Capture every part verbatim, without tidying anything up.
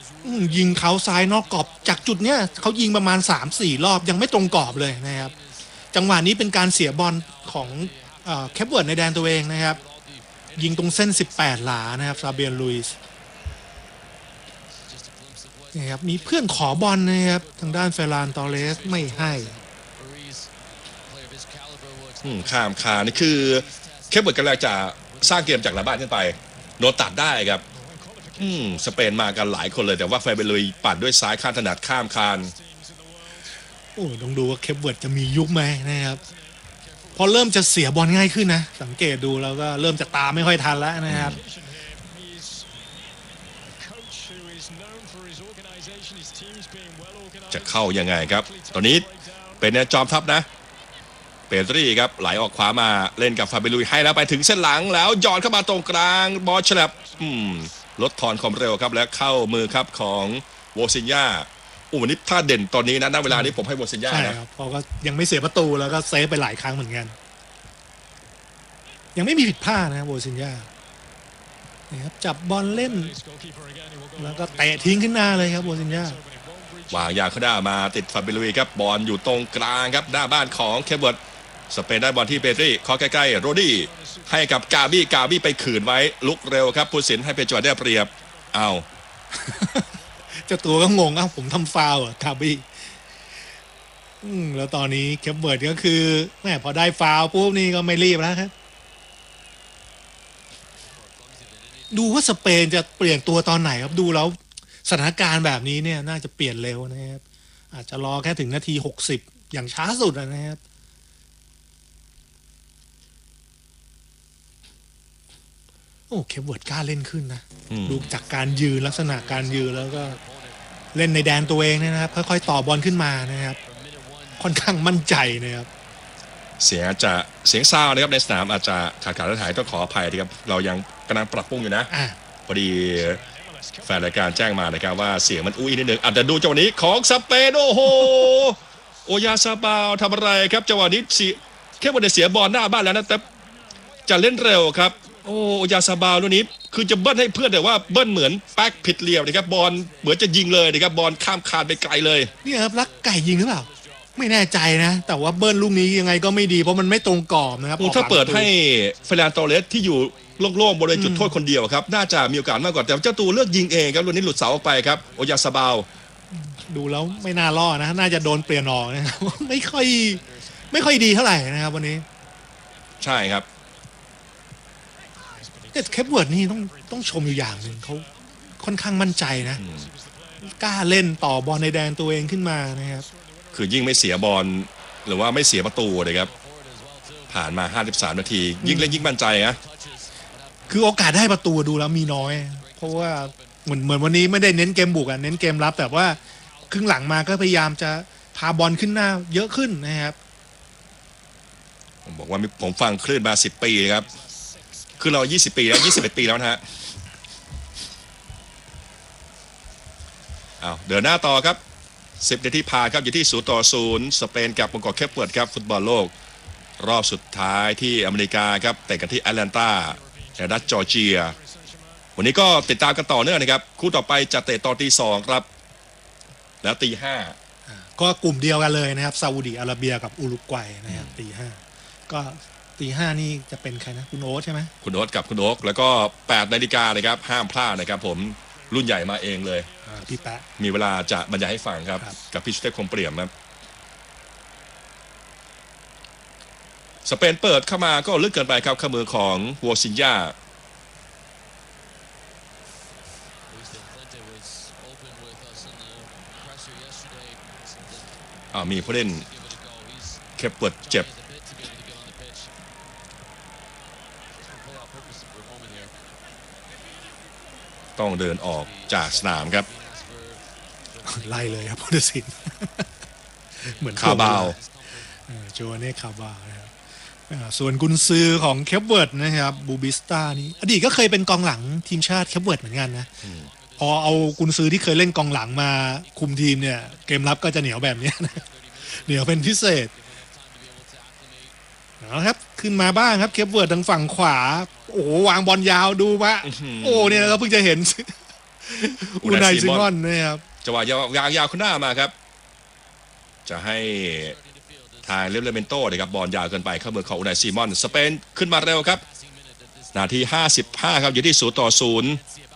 ยิงเขาซ้ายนอกกรอบจากจุดเนี้ยเขายิงประมาณ สามสี่ รอบยังไม่ตรงกรอบเลยนะครับจังหวะนี้เป็นการเสียบอลของแคปเวิร์ดในแดนตัวเองนะครับยิงตรงเส้นสิบแปดหลานะครับซาเบียนลุยส์นี่ครับมีเพื่อนขอบอลนะครับทางด้านเฟรานตอเรสไม่ให้ข้ามคานี่คือแคปเวิร์ดกำลังจะสร้างเกมจากหลังบ้านขึ้นไปโดนตัดได้ครับอืมสเปนมากันหลายคนเลยแต่ว่าแฟร์เบลุยปัดด้วยซ้ายข้างถนัดข้ามคานโอ้ต้องดูว่าเคปเวิร์ดจะมียุบไหมนะครับพอเริ่มจะเสียบอลง่ายขึ้นนะสังเกตดูแล้วก็เริ่มจะตามไม่ค่อยทันแล้วนะครับจะเข้ายังไงครับตอนนี้เป็นจอมทัพนะเปตรี่ครับไหลออกขวามาเล่นกับฟาเบลุยให้แล้วไปถึงเส้นหลังแล้วยอนเข้ามาตรงกลางบอลฉลับลดทอนความเร็วครับและเข้ามือครับของโวซินญาอู้วันนี้ถ้าเด่นตอนนี้นะณเวลานี้ผมให้โวซินญาใช่ครับเพราะก็ยังไม่เสียประตูแล้วก็เซฟไปหลายครั้งเหมือนกันยังไม่มีผิดพลาดนะโวซินญานะครับจับบอลเล่นแล้วก็เตะทิ้งขึ้นหน้าเลยครับโวซินญาวางยาเข้าได้มาติดฟาเบลุยครับบอลอยู่ตรงกลางครับหน้าบ้านของเคปเวิร์ดสเปนได้บอลที่เปตรี่ขอใกล้ๆโรดี้ให้กับกาบี้กาบี้ไปขืนไว้ลุกเร็วครับผู้สินให้เป็นจังหวะได้เปรียบเอาเจ้าตัวก็งงอ่ะผมทำฟาวล์อ่ะกาบี้แล้วตอนนี้เคปเวิร์ดก็คือแม่พอได้ฟาวล์ปุ๊บนี่ก็ไม่รีบแล้วครับดูว่าสเปนจะเปลี่ยนตัวตอนไหนครับดูแล้วสถานการณ์แบบนี้เนี่ยน่าจะเปลี่ยนเร็วนะครับอาจจะรอแค่ถึงนาทีหกสิบอย่างช้าสุดนะครับโอ้เคปเวิร์ดกล้าเล่นขึ้นนะดูจากการยืนลักษณะการยืนแล้วก็เล่นในแดนตัวเองนะครับค่อยๆต่อบอลขึ้นมานะครับค่อนข้างมั่นใจนะครับเสียงอาจจะเสียงซาวนะครับในสนามอาจจะขาดขาดหายต้องขออภัยนะครับเรายังกำลังปรับปรุงอยู่นะพอดีแฟนรายการแจ้งมานะครับว่าเสียงมันอุ้ยนิดนึงอาจจะดูจังหวะนี้ของสเปนโอ้โหโอยาซาบาวทำอะไรครับจังหวะนี้สิแค่วันเดียวเสียบอลหน้าบ้านแล้วนะแต่จะเล่นเร็วครับโอ้โอยาซาบาวลูกนี้คือจะเบิ้ลให้เพื่อนแต่ว่าเบิ้ลเหมือนแป๊กผิดเหลี่ยมนะครับบอลเหมือนจะยิงเลยนะครับบอลข้ามคานไปไกลเลยนี่ครับลักไก่ยิงหรือเปล่าไม่แน่ใจนะแต่ว่าเบิ้ลลูกนี้ยังไงก็ไม่ดีเพราะมันไม่ตรงกรอบนะครับถ้าเปิดให้เฟรานโตเรสที่อยู่โล่งๆบริเวณจุดโทษคนเดียวครับน่าจะมีโอกาสมากกว่าแต่เจ้าตัวเลือกยิงเองครับลูกนี้หลุดเสาออกไปครับโอยาซาบาวดูแล้วไม่น่ารอดนะน่าจะโดนเปลี่ยนออกนะครับไม่ค่อยไม่ค่อยดีเท่าไหร่นะครับวันนี้ใช่ครับแต่เคปเวิร์ดนี่ต้องต้องชมอยู่อย่างหนึ่งเขาค่อนข้างมั่นใจนะกล้าเล่นต่อบอลในแดนตัวเองขึ้นมานะครับคือยิ่งไม่เสียบอลหรือว่าไม่เสียประตูเลยครับผ่านมาห้าสิบสามนาทียิ่งเล่นยิ่งมั่นใจนะคือโอกาสได้ประตูดูแล้วมีน้อยเพราะว่าเหมือนเหมือนวันนี้ไม่ได้เน้นเกมบุกอ่ะเน้นเกมรับแต่ว่าครึ่งหลังมาก็พยายามจะพาบอลขึ้นหน้าเยอะขึ้นนะครับผมบอกว่าผมฟังคลื่นมาสิบปีครับคือเรายี่สิบปีแล้วยี่สิบเอ็ดปีแล้วนะฮะอ้าวเดินหน้าต่อครับสิบนาทีผ่านครับอยู่ที่ศูนย์ต่อศูนย์สเปนกับมงกรเคปเวิร์ดครับฟุตบอลโลกรอบสุดท้ายที่อเมริกาครับแต่กันที่แอตแลนตาในรัฐจอร์เจียวันนี้ก็ติดตามกันต่อเนื่องนะครับคู่ต่อไปจะเตะตอนตีสองครับแล้วตีห้าก็กลุ่มเดียวกันเลยนะครับซาอุดิอาระเบียกับอุรุกวัยนะครับตีห้าก็ตีห้านี่จะเป็นใครนะคุณโอ๊ตใช่ไหมคุณโอ๊ตกับคุณโอ๊กแล้วก็แปดนาฬิกานะครับห้ามพลาดนะครับผมรุ่นใหญ่มาเองเลยพี่แป๊ะมีเวลาจะบรรยายให้ฟังครับกับพี่ชุเทพคมเปี่ยมครับสเปนเปิดเข้ามาก็ลึกเกินไปครับข้ามือของโวซินญาอ่ามีผู้เล่นเคปเวิร์ดเจ็บต้องเดินออกจากสนามครับไล่เลยครับพุทธศิลป์เหมือนคาบาวโจเน่คาบาวนะครับส่วนกุนซือของเคปเวิร์ดนะครับบูบิสตานี่อดีตก็เคยเป็นกองหลังทีมชาติเคปเวิร์ดเหมือนกันนะพอเอากุนซือที่เคยเล่นกองหลังมาคุมทีมเนี่ยเกมรับก็จะเหนียวแบบนี้นะเหนียวเป็นพิเศษนะครับขึ้นมาบ้างครับเคปเวิร์ดทางฝั่งขวาโอ้โหวางบอลยาวดูปะโอ้เนี่ยเราเพิ่งจะเห็นอูนายซิมอนนะครับจังหวะยาวๆยาวขึ้นหน้ามาครับจะให้ทางเลเวเมนโต้นะครับบอลยาวเกินไปเข้ามือของอูนายซิมอนสเปนขึ้นมาเร็วครับนาทีห้าสิบห้าครับอยู่ที่ศูนย์ต่อศูนย์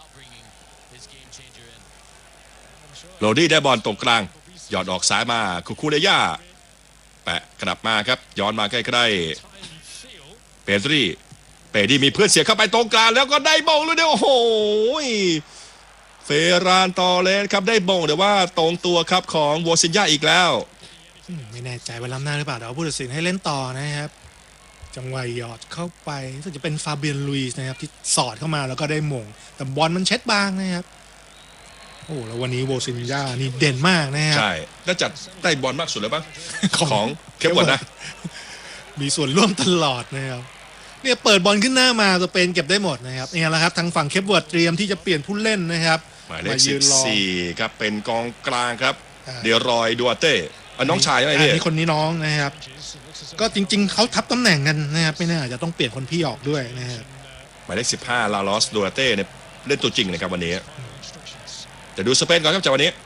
โรดี้ได้บอลตรงกลางหยอดออกซ้ายมาคูคูเลย่าแปะกลับมาครับย้อนมาใกล้ๆเปดรีเปดี้มีเพื่อนเสียเข้าไปตรงกลางแล้วก็ได้บอลเลยเดียวโอ้โหเฟรานตอเลสครับได้บอลแต่ว่าตรงตัวครับของโวซินยาอีกแล้วไม่แน่ใจว่าล้ำหน้าหรือเปล่าแต่ว่าผู้ตัดสินให้เล่นต่อนะครับจังหวะหยอดเข้าไปรู้สึกจะเป็นฟาเบียนลุยส์นะครับที่สอดเข้ามาแล้วก็ได้มงแต่บอลมันเช็ดบางนะครับโอ้แล้ววันนี้โวซินยานี่เด่นมากนะครับใช่น่าจะได้บอลมากสุดเลยบ้างของเคปเวิร์ดนะมีส่วนร่วมตลอดนะครับเนี่ยเปิดบอลขึ้นหน้ามาสเปนเก็บได้หมดนะครับนี่แหละครับทางฝั่งเคปเวิร์ดเตรียมที่จะเปลี่ยนผู้เล่นนะครับหมายเลขสิบสี่ครับเป็นกองกลางครับเดรอยดัวเต้น้องชายใช่ไหมพี่นี่คนนี้น้องนะครับก็จริงๆเขาทับตำแหน่งกันนะครับไม่แน่อาจจะต้องเปลี่ยนคนพี่ออกด้วยนะครับหมายเลขสิบห้าลาลอสดัวเต้เนี่ยเล่นตัวจริงนะครับวันนี้แต่ดูสเปนก่อนครับจากวันนี้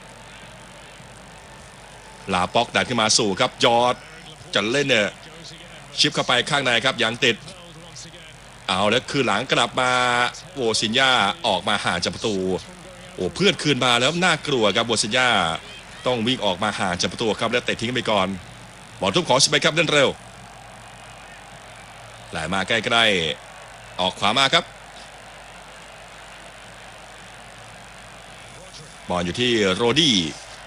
ลาป็อกดันขึ้นมาสู่ครับยอดจะเล่นเนี่ยชิปเข้าไปข้างในครับยังติดเอาแล้วคือหลังกลับมาโวซินยาออกมาห่างจากประตูโอ้เพื่อนคืนมาแล้วน่ากลัวครับโวซินยาต้องวิ่งออกมาห่างจากประตูครับแล้วเตะทิ้งไปก่อนบอลทุบของสเปนครับเล่นเร็วไหลมาใกล้ๆออกขวามาครับบอลอยู่ที่โรดี้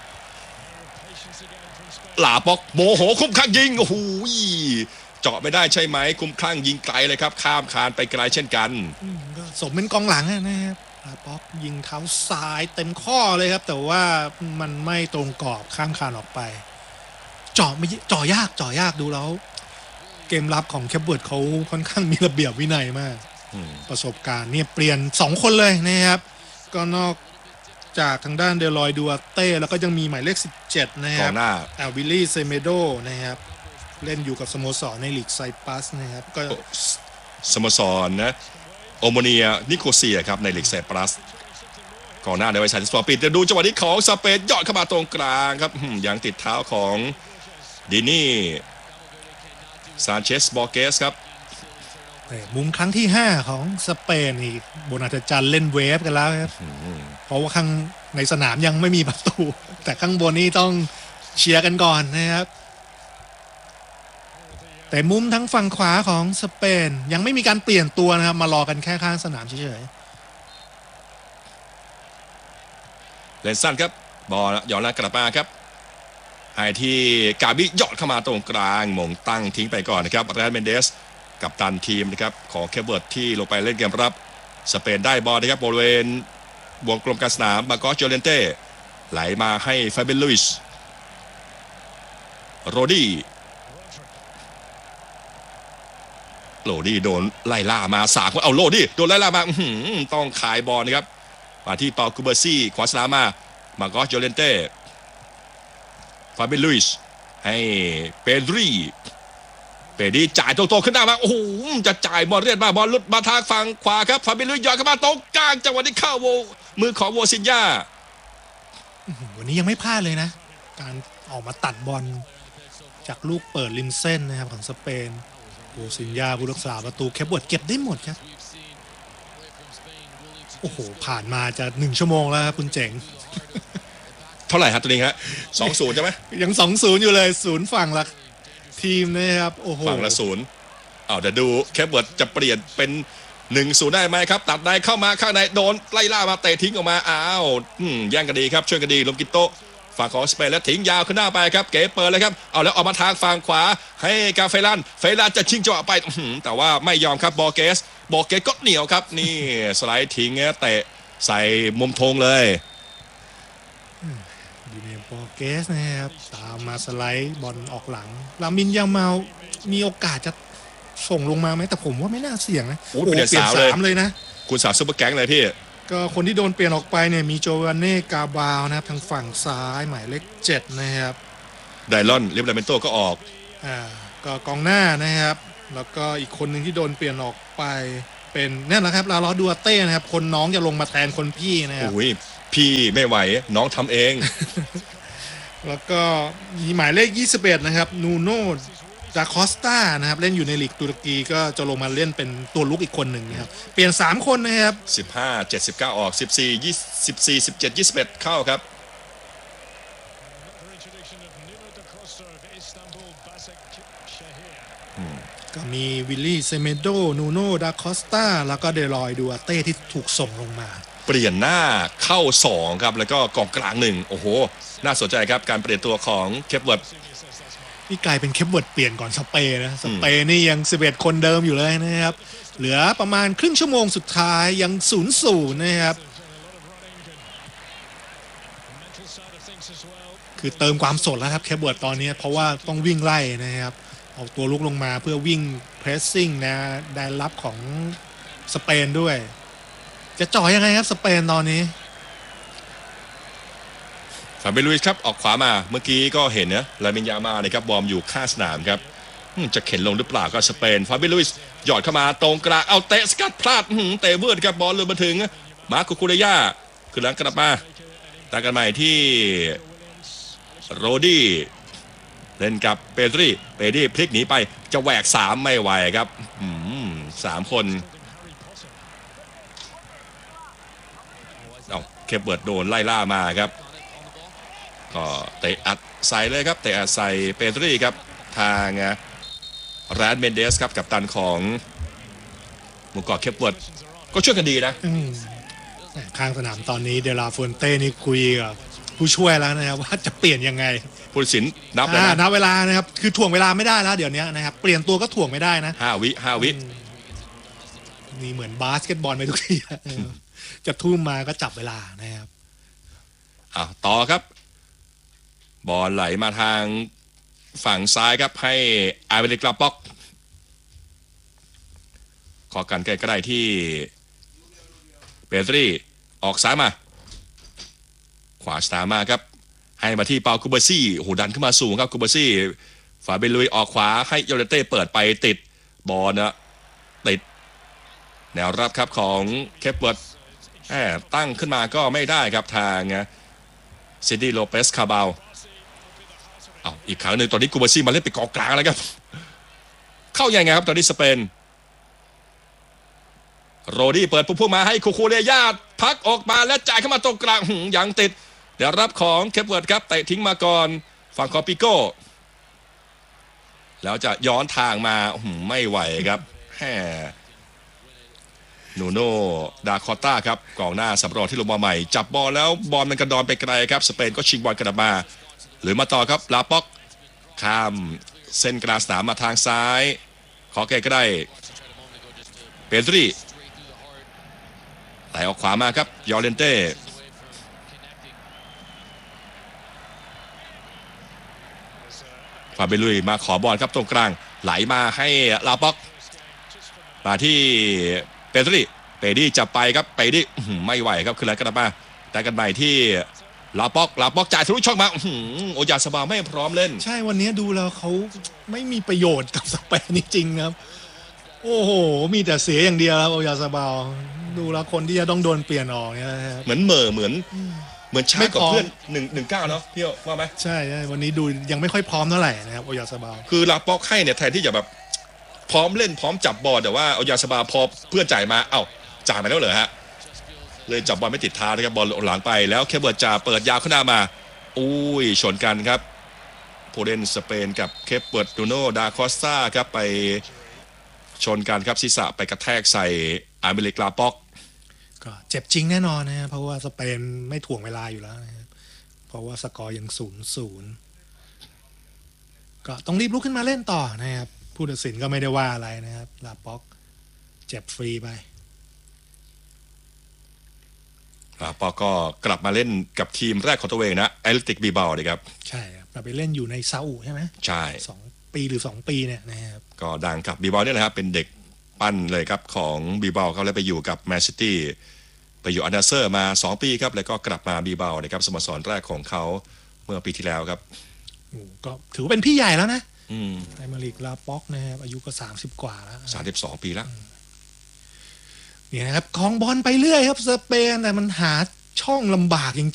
หลาป็อกโมโหคุ้มข้างยิงโอ้โหเจาะไม่ได้ใช่ไหมคุ้มข้างยิงไกลเลยครับข้ามคานไปไกลเช่นกันก็สมเป็นกองหลังนะครับลาป็อกยิงเท้าซ้ายเต็มข้อเลยครับแต่ว่ามันไม่ตรงกรอบข้ามคานออกไปเจาะไม่เจาะยากเจาะยากดูแล้วเกมรับของแคปเวิร์ดเขาค่อนข้างมีระเบียบวินัยมากประสบการณ์เนี่ยเปลี่ยนสองคนเลยนะครับก็นอกจากทางด้านเดลอยดัวเต้แล้วก็ยังมีหมายเลขสิบเจ็ดนะครับแอลวิลลี่เซเมโดนะครับเล่นอยู่กับสโมสรในลีกไซปรัสนะครับก็สโมสรนะโอโมเนียนิโคเซียครับในลีกไซปรัสกองหน้าในวัยสามสิบสองปีจะดูจังหวะนี้ของสเปนยอดเข้ามาตรงกลางครับยังติดเท้าของดินี่ซานเชสบอร์เกสครับมุมครั้งที่ห้าของสเปนนี่บนอัศจรรย์เล่นเวฟกันแล้วครับเพราะว่าข้างในสนามยังไม่มีประตูแต่ข้างบนนี่ต้องเชียร์กันก่อนนะครับแต่มุมทั้งฝั่งขวาของสเปนยังไม่มีการเปลี่ยนตัวนะครับมารอกันแค่ข้างสนามเฉยๆเล่นสั้นครับบอลย้อนหน้ากลับมาครับให้ที่กาบิยอดเข้ามาตรงกลางหม่งตั้งทิ้งไปก่อนนะครับแรนเมนเดสกับตันทีมนะครับของเคปเวิร์ดที่ลงไปเล่นเกมรับสเปนได้บอลนะครับบริเวณวงกลมกลางสนามมาโกสโจเลนเต้ไหลมาให้ฟาเบนลุยส์โรดี้โรดี้โดนไล่ล่ามาสามคนเอาโรดี้โดนไล่ล่ามาต้องขายบอลนะครับมาที่เปาคูเบอร์ซี่ขวาสนามมามาโกสโจเลนเต้ฟาเบนลุยส์ให้เปดรีเปดีจ่ายโตๆขึ้นหน้ามาโอ้โหจะจ่ายบอลเรียนมาบอลลุดมาทางฝั่งขวาครับฟาบิลุยยอดเข้ามาตรงกลางจังหวะนี้เข้าโวมือของโวซินยาวันนี้ยังไม่พลาดเลยนะการออกมาตัดบอลจากลูกเปิดริมเส้นนะครับของสเปนโวซินยาผู้รักษาประตูแคปเวิร์ดเก็บได้หมดครับโอ้โหผ่านมาจะหนึ่งชั่วโมงแล้วครับคุณเจ๋งเท่าไหร่ครับตัวนี้ฮะสองศูนย์ใช่ไหมยังสองศูนย์อยู่เลยศูนย์ฝั่งละทีมนะครับโอ้โหฝั่งละศูนย์เอาเดี๋ยวดูแคปเวิร์ดจะเปลี่ยนเป็นหนึ่งศูนย์ได้ไหมครับตัดในเข้ามาข้างในโดนไล่ล่ามาเตะทิ้งออกมาอ้าวแย่งกันดีครับช่วยกันดีลมกิโตฝั่งของสเปนแล้วทิ้งยาวขึ้นหน้าไปครับเก๋เปิดเลยครับเอาแล้วออกมาทางฝั่งขวาให้กาเฟลันเฟลันจะชิงจังหวะไปแต่ว่าไม่ยอมครับบอร์เกสบอร์เกสก็เหนียวครับนี่สไลด์ทิ้งเตะใส่มุมธงเลยดีเนบอร์เกสนะครับตามมาสไลด์บอลออกหลังลามินยามาลมีโอกาสจะส่งลงมาไหมแต่ผมว่าไม่น่าเสี่ยงนะโอ้เปลี่ยนสามเลยนะคุณสาวซุปเปอร์แก๊งเลยพี่ก็คนที่โดนเปลี่ยนออกไปเนี่ยมีโจวานเน่กาบาวนะครับทางฝั่งซ้ายหมายเลขเจ็ดนะครับไดลอนลิฟเลเมนโตก็ออกอ่าก็กองหน้านะครับแล้วก็อีกคนหนึ่งที่โดนเปลี่ยนออกไปเปเป็นนั่นแหละครับลาลอสดัวเต้นะครับคนน้องจะลงมาแทนคนพี่นะครับโอ้ยพี่ไม่ไหวน้องทำเองแล้วก็มีหมายเลขยี่สิบเอ็ดนะครับนูโน่ดาคอสตานะครับเล่นอยู่ในลีกตุรกีก็จะลงมาเล่นเป็นตัวลุกอีกคนหนึ่งนะครับเปลี่ยนสามคนนะครับสิบห้า เจ็ดสิบเก้าออกสิบสี่ ยี่สิบสี่ สิบเจ็ด ยี่สิบเอ็ดเข้าครับก็มีวิลลี่เซเมโดนูโน่ดาคอสตาแล้วก็เดลอยดัวเต้ที่ถูกส่งลงมาเปลี่ยนหน้าเข้าสองครับแล้วก็กองกลางหนึ่งโอ้โหน่าสนใจครับการเปลี่ยนตัวของเคปเวิร์ดนี่กลายเป็นเคปเวิร์ดเปลี่ยนก่อนสเปย์นะสเปย์นี่ยังสิบเอ็ดคนเดิมอยู่เลยนะครับเหลือประมาณครึ่งชั่วโมงสุดท้ายยังศูนย์ศูนย์นะครับคือเติมความสดแล้วครับเคปเวิร์ดตอนนี้เพราะว่าต้องวิ่งไล่นะครับเอาตัวลุกลงมาเพื่อวิ่งเพรสซิ่งนะแดนรับของสเปนด้วยจะจ่อยยังไงครับสเปนตอนนี้ฟาเบลุยส์ครับออกขวามาเมื่อกี้ก็เห็นนะลามินยามานะครับบอมอยู่ข้างสนามครับจะเข็นลงหรือเปล่าก็สเปนฟาเบลุยส์หยอดเข้ามาตรงกลางเอาเตะสกัดพลาดเตะเวิร์ดครับบอลเลยมาถึงมาโกคูเรย่าคือหลังกลับมาตากันใหม่ที่โรดี้เล่นกับเปดรีเปดรีพลิกหนีไปจะแหวกสามไม่ไหวครับสามคนเอาเคปเบิร์ดโดนไล่ล่ามาครับก็เตะอัดใส่เลยครับเตะอัดใส่เปดรีครับทางแรนเมนเดสครับกับตันของหมู่เกาะเคปเบิร์ดก็ช่วยกันดีนะข้างสนามตอนนี้เดลาฟอนเต้นี่คุยกับผู้ช่วยแล้วนะครับว่าจะเปลี่ยนยังไงผู้ตัดสินนับแล้วนะนับเวลานะครับคือถ่วงเวลาไม่ได้แล้วเดี๋ยวนี้นะครับเปลี่ยนตัวก็ถ่วงไม่ได้นะห้าวิห้าวินี่เหมือนบาสเกตบอลไปทุกทีจะทุ่มมาก็จับเวลานะครับอ่ะต่อครับบอลไหลมาทางฝั่งซ้ายครับให้อาเวลิกลาป็อกขอกันใกล้ๆที่เปตรีออกซ้ายมาขวาสตาร์มาครับให้มาที่เปาคูเบซี่โหดันขึ้นมาสูงครับคูเบซี่ฝาเบลุยออกขวาให้โยเลเต้เปิดไปติดบอลนะติดแนวรับครับของเคปเวิร์ดตั้งขึ้นมาก็ไม่ได้ครับทางซินดี้โลเปสคาบาลเอาอีกครั้งหนึ่งตอนนี้คูเบซี่มาเล่นไปกองกลางแล้วครับเข้ายังไงครับตอนนี้สเปนโรดี้เปิดปุ๊บพุ่งมาให้คูคูเรย่าพักออกมาและจ่ายเข้ามาตรงกลางยังติดเดี๋ยวรับของเคปเวิร์ดครับเตะทิ้งมาก่อนฝั่งของปิโก้แล้วจะย้อนทางมาไม่ไหวครับแหมนูโน่ดาคอต้าครับกองหน้าสำรองที่ลงมาใหม่จับบอลแล้วบอลมันกระดอนไปไกลครับสเปนก็ชิงบอลกลับมาหรือมาต่อครับลาป็อกข้ามเส้นกลางสนามมาทางซ้ายขอแก้ก็ได้เปดรีไหลออกขวามาครับยอร์เลนเต้ฟาเบลุยมาขอบอลครับตรงกลางไหลมาให้ลาป็อกมาที่เปดรีเปดรีจะไปครับเปดรีไม่ไหวครับคือไหลกลับมาแต่กันใหม่ที่ลาป็อกลาป็อกจ่ายทะลุช่องมาโอยาสบาไม่พร้อมเล่นใช่วันนี้ดูแล้วเขาไม่มีประโยชน์กับสเปนจริงๆครับโอ้โหมีแต่เสียอย่างเดียวครับโอยาสบาดูแล้วคนที่จะต้องโดนเปลี่ยนออกเนี่ยเหมือนเหม่อเหมือนเหมือนช้ากับเพื่อนหนึ่งหนึ่งเก้าเนาะพี่ว่าไหมใช่ใช่วันนี้ดูยังไม่ค่อยพร้อมเท่าไหร่นะครับโอยาสบาคือลาป็อกให้เนี่ยแทนที่จะแบบพร้อมเล่นพร้อมจับบอลแต่ว่าโอยาสบาพอเพื่อนจ่ายมาเอ้าจ่ายมาแล้วเหรอฮะเลยจับบอลไม่ติดเท้านะครับบอลหลังไปแล้วเคปเบิร์ดจะเปิดยาวขึ้นหน้ามาอุ้ยชนกันครับผู้เล่นสเปนกับเคปเบิร์ดนูโน่ดาคอสตาครับไปชนกันครับศีรษะไปกระแทกใส่อาเมริกลาป็อกก็เจ็บจริงแน่นอนนะเพราะว่าสเปนไม่ถ่วงเวลาอยู่แล้วนะครับเพราะว่าสกอร์ยังศูนย์ศูนย์ก็ต้องรีบลุกขึ้นมาเล่นต่อนะครับผู้ตัดสินก็ไม่ได้ว่าอะไรนะครับลาป็อกเจ็บฟรีไปลาป็อกก็กลับมาเล่นกับทีมแรกของตัวเองนะแอตเลติกบิลบาโอเลยครับใช่ครับไปเล่นอยู่ในซาอุใช่ไหมใช่สองปีหรือสองปีเนี่ยนะครับก็ดังกับบิลบาโอเนี่ยนะครับเป็นเด็กปั้นเลยครับของบิลบาโอเขาเลยไปอยู่กับแมนซิตี้ไปอยู่อันดาเซอร์มาสองปีครับแล้วก็กลับมาบิลบาโอนะครับสโมสรแรกของเขาเมื่อปีที่แล้วครับก็ถือว่าเป็นพี่ใหญ่แล้วนะไอมาริกลาป็อกนะครับอายุก็สามสิบกว่าแล้วสามสิบสองปีแล้วเนี่ยนะครับคลองบอลไปเรื่อยครับสเปนแต่มันหาช่องลำบากจ